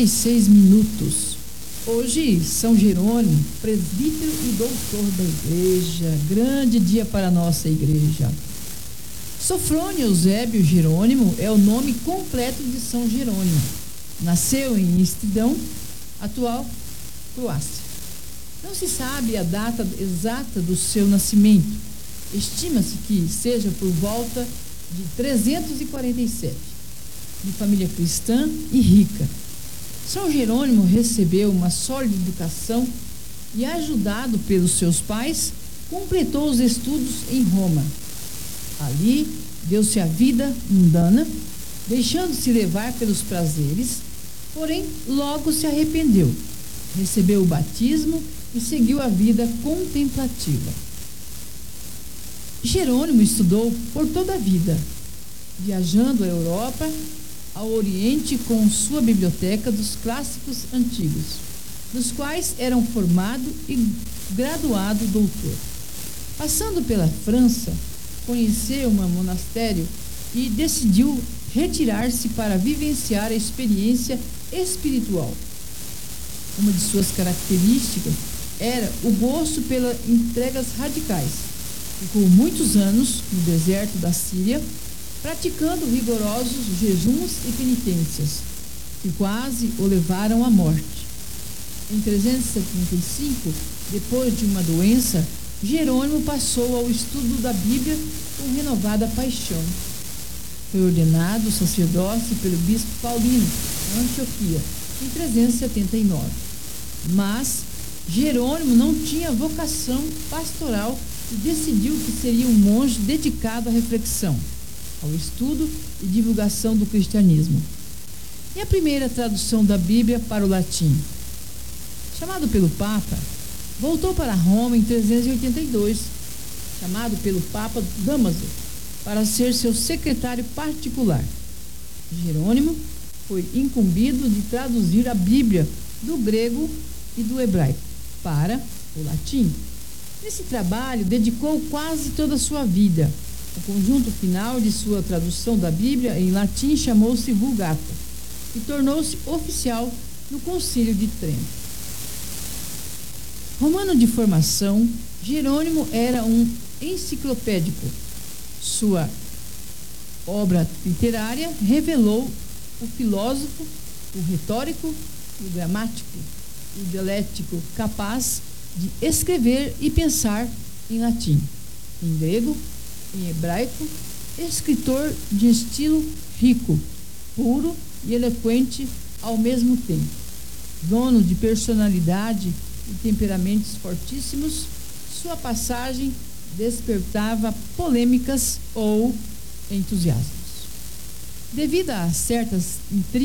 6 minutos. Hoje, São Jerônimo, presbítero e doutor da igreja, grande dia para a nossa igreja. Sofrônio Eusébio Jerônimo é o nome completo de São Jerônimo. Nasceu em Estridão, atual Croácia. Não se sabe a data exata do seu nascimento. Estima-se que seja por volta de 347, de família cristã e rica. São Jerônimo recebeu uma sólida educação e, ajudado pelos seus pais, completou os estudos em Roma. Ali, deu-se a vida mundana, deixando-se levar pelos prazeres, porém, logo se arrependeu, recebeu o batismo e seguiu a vida contemplativa. Jerônimo estudou por toda a vida, viajando a Europa, ao Oriente com sua biblioteca dos clássicos antigos, nos quais eram formado e graduado doutor. Passando pela França, conheceu um monastério e decidiu retirar-se para vivenciar a experiência espiritual. Uma de suas características era o gosto pelas entregas radicais. Ficou muitos anos no deserto da Síria, praticando rigorosos jejuns e penitências, que quase o levaram à morte. Em 375, depois de uma doença, Jerônimo passou ao estudo da Bíblia com renovada paixão. Foi ordenado sacerdote pelo bispo Paulino, em Antioquia, em 379. Mas Jerônimo não tinha vocação pastoral e decidiu que seria um monge dedicado à reflexão, ao estudo e divulgação do cristianismo. E a primeira tradução da Bíblia para o latim? Chamado pelo Papa, voltou para Roma em 382, chamado pelo Papa Dámaso para ser seu secretário particular. Jerônimo foi incumbido de traduzir a Bíblia do grego e do hebraico para o latim. Nesse trabalho, dedicou quase toda a sua vida. O conjunto final de sua tradução da Bíblia em latim chamou-se Vulgata e tornou-se oficial no Concílio de Trento. Romano de formação, Jerônimo era um enciclopédico. Sua obra literária revelou o filósofo, o retórico, o gramático, o dialético capaz de escrever e pensar em latim, em grego, em hebraico, escritor de estilo rico, puro e eloquente ao mesmo tempo. Dono de personalidade e temperamentos fortíssimos, sua passagem despertava polêmicas ou entusiasmos. Devido a certas intrigas